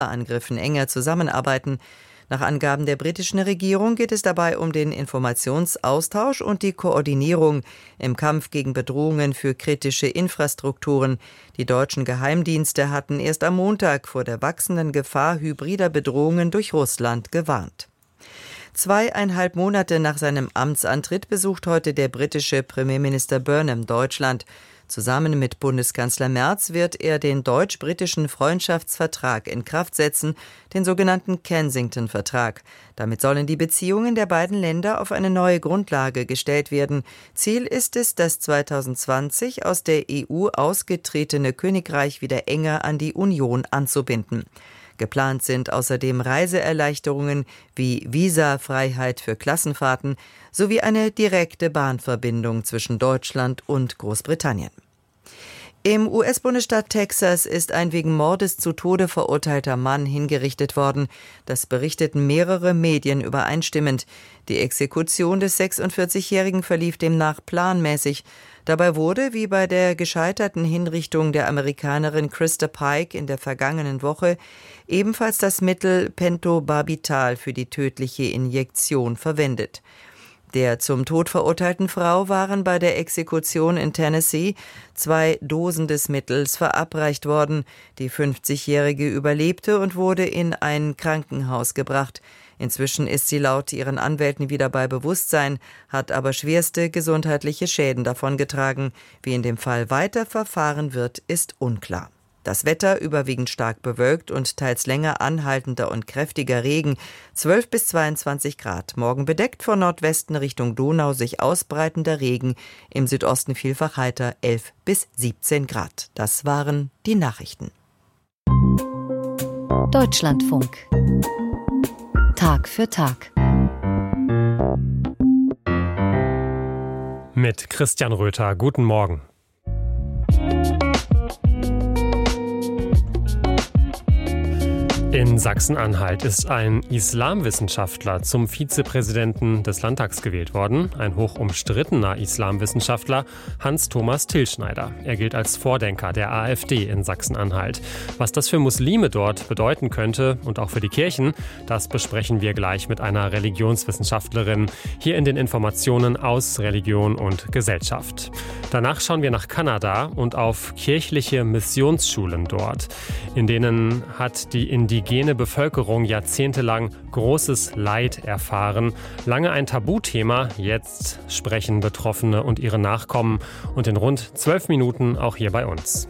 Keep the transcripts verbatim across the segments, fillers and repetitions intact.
Angriffen enger zusammenarbeiten. Nach Angaben der britischen Regierung geht es dabei um den Informationsaustausch und die Koordinierung im Kampf gegen Bedrohungen für kritische Infrastrukturen. Die deutschen Geheimdienste hatten erst am Montag vor der wachsenden Gefahr hybrider Bedrohungen durch Russland gewarnt. Zweieinhalb Monate nach seinem Amtsantritt besucht heute der britische Premierminister Burnham Deutschland. Zusammen mit Bundeskanzler Merz wird er den deutsch-britischen Freundschaftsvertrag in Kraft setzen, den sogenannten Kensington-Vertrag. Damit sollen die Beziehungen der beiden Länder auf eine neue Grundlage gestellt werden. Ziel ist es, das zweitausendzwanzig aus der E U ausgetretene Königreich wieder enger an die Union anzubinden. Geplant sind außerdem Reiseerleichterungen wie Visafreiheit für Klassenfahrten sowie eine direkte Bahnverbindung zwischen Deutschland und Großbritannien. Im U S-Bundesstaat Texas ist ein wegen Mordes zu Tode verurteilter Mann hingerichtet worden. Das berichteten mehrere Medien übereinstimmend. Die Exekution des sechsundvierzigjährigen verlief demnach planmäßig. Dabei wurde, wie bei der gescheiterten Hinrichtung der Amerikanerin Krista Pike in der vergangenen Woche, ebenfalls das Mittel Pentobarbital für die tödliche Injektion verwendet. Der zum Tod verurteilten Frau waren bei der Exekution in Tennessee zwei Dosen des Mittels verabreicht worden. Die fünfzigjährige überlebte und wurde in ein Krankenhaus gebracht. Inzwischen ist sie laut ihren Anwälten wieder bei Bewusstsein, hat aber schwerste gesundheitliche Schäden davongetragen. Wie in dem Fall weiter verfahren wird, ist unklar. Das Wetter überwiegend stark bewölkt und teils länger anhaltender und kräftiger Regen, zwölf bis zweiundzwanzig Grad. Morgen bedeckt von Nordwesten Richtung Donau sich ausbreitender Regen, im Südosten vielfach heiter, elf bis siebzehn Grad. Das waren die Nachrichten. Deutschlandfunk. Tag für Tag. Mit Christian Röther. Guten Morgen. In Sachsen-Anhalt ist ein Islamwissenschaftler zum Vizepräsidenten des Landtags gewählt worden. Ein hoch umstrittener Islamwissenschaftler, Hans-Thomas Tilschneider. Er gilt als Vordenker der AfD in Sachsen-Anhalt. Was das für Muslime dort bedeuten könnte und auch für die Kirchen, das besprechen wir gleich mit einer Religionswissenschaftlerin hier in den Informationen aus Religion und Gesellschaft. Danach schauen wir nach Kanada und auf kirchliche Missionsschulen dort. In denen hat die indigene Bevölkerung jahrzehntelang großes Leid erfahren. Lange ein Tabuthema, jetzt sprechen Betroffene und ihre Nachkommen und in rund zwölf Minuten auch hier bei uns.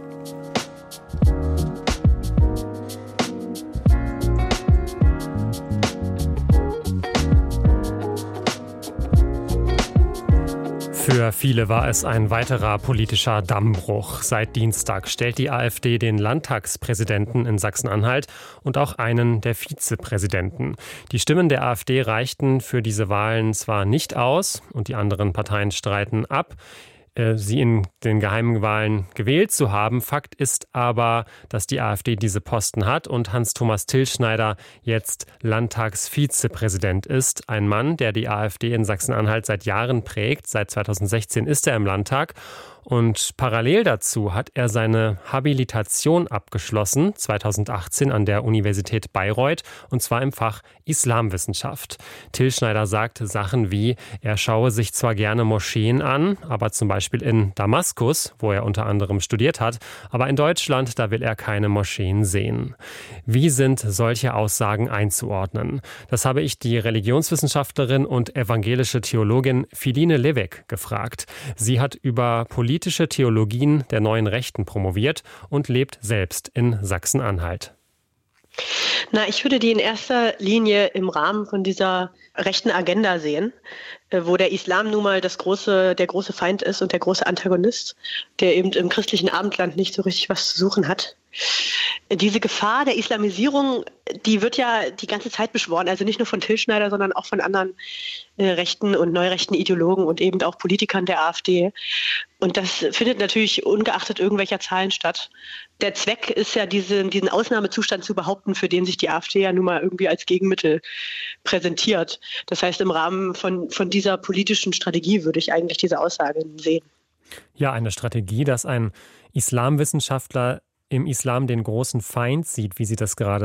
Für viele war es ein weiterer politischer Dammbruch. Seit Dienstag stellt die AfD den Landtagspräsidenten in Sachsen-Anhalt und auch einen der Vizepräsidenten. Die Stimmen der AfD reichten für diese Wahlen zwar nicht aus und die anderen Parteien streiten ab, sie in den geheimen Wahlen gewählt zu haben. Fakt ist aber, dass die AfD diese Posten hat und Hans-Thomas Tilschneider jetzt Landtagsvizepräsident ist. Ein Mann, der die AfD in Sachsen-Anhalt seit Jahren prägt. Seit zweitausendsechzehn ist er im Landtag. Und parallel dazu hat er seine Habilitation abgeschlossen, zweitausendachtzehn an der Universität Bayreuth, und zwar im Fach Islamwissenschaft. Tilschneider sagt Sachen wie, er schaue sich zwar gerne Moscheen an, aber zum Beispiel in Damaskus, wo er unter anderem studiert hat, aber in Deutschland, da will er keine Moscheen sehen. Wie sind solche Aussagen einzuordnen? Das habe ich die Religionswissenschaftlerin und evangelische Theologin Philine Levek gefragt. Sie hat über politische Politische Theologien der neuen Rechten promoviert und lebt selbst in Sachsen-Anhalt. Na, ich würde die in erster Linie im Rahmen von dieser rechten Agenda sehen, wo der Islam nun mal das große, der große Feind ist und der große Antagonist, der eben im christlichen Abendland nicht so richtig was zu suchen hat. Diese Gefahr der Islamisierung, die wird ja die ganze Zeit beschworen, also nicht nur von Tilschneider, sondern auch von anderen äh, rechten und neurechten Ideologen und eben auch Politikern der AfD. Und das findet natürlich ungeachtet irgendwelcher Zahlen statt. Der Zweck ist ja, diese, diesen Ausnahmezustand zu behaupten, für den sich die AfD ja nun mal irgendwie als Gegenmittel präsentiert. Das heißt, im Rahmen von, von dieser politischen Strategie würde ich eigentlich diese Aussage sehen. Ja, eine Strategie, dass ein Islamwissenschaftler im Islam den großen Feind sieht, wie Sie das gerade